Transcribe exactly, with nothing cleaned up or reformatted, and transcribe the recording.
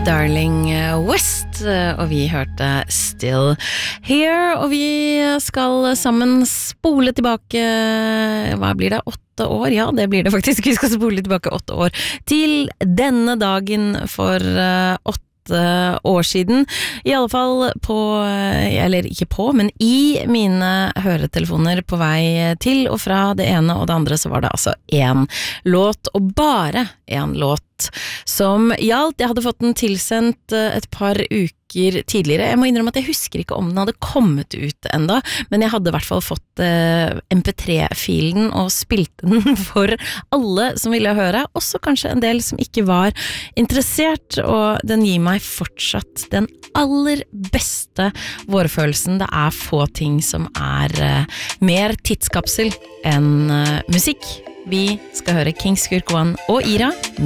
Darling West, og vi hørte Still Here, og vi skal sammen spole tilbake, hva blir det, åtte år? Ja, det blir det faktisk, vi skal spole tilbake åtte år, til denne dagen for åtte år siden, i alle fall på, eller ikke på, men i mine høretelefoner på vei til og fra det ene og det andre, så var det altså en låt, og bare en låt som gjaldt. Jeg hadde fått den tilsendt et par uker tidligere. Jeg må innrømme at jeg husker ikke om den hadde kommet ut enda, men jeg hadde i hvert fall fått eh, M P tre-filen og spilte den for alle som ville høre, også kanskje en del som ikke var interessert, og den gir meg fortsatt den aller beste vårfølelsen. Det er få ting som er eh, mer tidskapsel enn eh, musikk. Vi skal høre King Skurk One og Ira